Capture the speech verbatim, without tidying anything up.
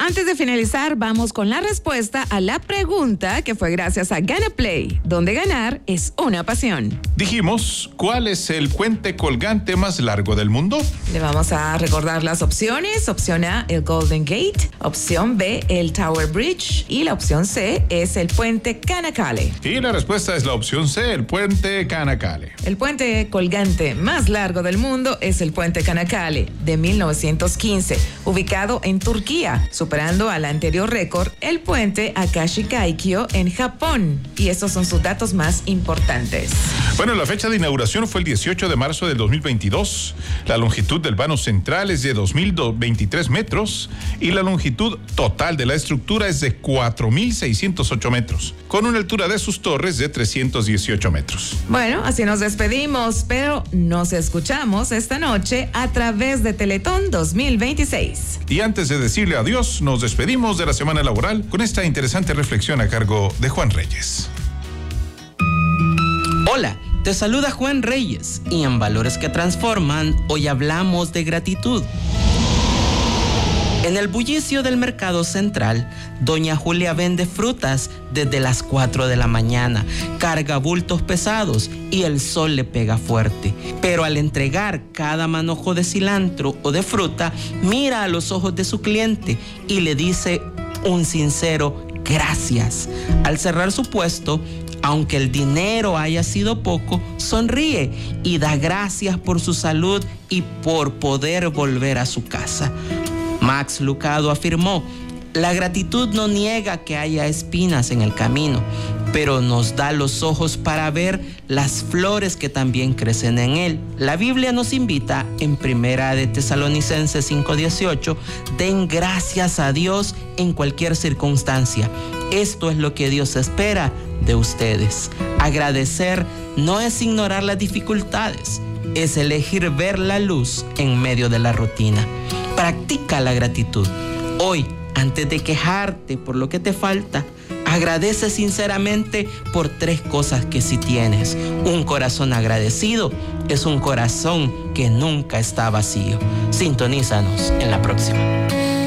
Antes de finalizar, vamos con la respuesta a la pregunta que fue gracias a Gana Play, donde ganar es una pasión. Dijimos, ¿cuál es el puente colgante más largo del mundo? Le vamos a recordar las opciones. Opción A, el Golden Gate. Opción B, el Tower Bridge. Y la opción C es el puente Kanakale. Y la respuesta es la opción C, el puente Kanakale. El puente colgante más largo del mundo es el puente Kanakale de mil novecientos quince, ubicado en Turquía, superando al anterior récord, el puente Akashi Kaikyo en Japón. Y estos son sus datos más importantes. Bueno, la fecha de inauguración fue el dieciocho de marzo del dos mil veintidós. La longitud del vano central es de dos mil veintitrés metros y la longitud total de la estructura es de cuatro mil seiscientos ocho metros, con una altura de sus torres de trescientos dieciocho metros. Bueno, así nos despedimos, pero nos escuchamos esta noche a través de Teletón dos mil veintiséis. Y antes de decirle adiós, nos despedimos de la semana laboral con esta interesante reflexión a cargo de Juan Reyes. Hola, te saluda Juan Reyes y en Valores que Transforman hoy hablamos de gratitud. En el bullicio del mercado central, doña Julia vende frutas desde las cuatro de la mañana, carga bultos pesados y el sol le pega fuerte. Pero al entregar cada manojo de cilantro o de fruta, mira a los ojos de su cliente y le dice un sincero gracias. Al cerrar su puesto, aunque el dinero haya sido poco, sonríe y da gracias por su salud y por poder volver a su casa. Max Lucado afirmó: la gratitud no niega que haya espinas en el camino, pero nos da los ojos para ver las flores que también crecen en él. La Biblia nos invita en Primera de Tesalonicenses cinco dieciocho, den gracias a Dios en cualquier circunstancia. Esto es lo que Dios espera de ustedes. Agradecer no es ignorar las dificultades, es elegir ver la luz en medio de la rutina. Practica la gratitud. Hoy, antes de quejarte por lo que te falta, agradece sinceramente por tres cosas que sí tienes. Un corazón agradecido es un corazón que nunca está vacío. Sintonízanos en la próxima.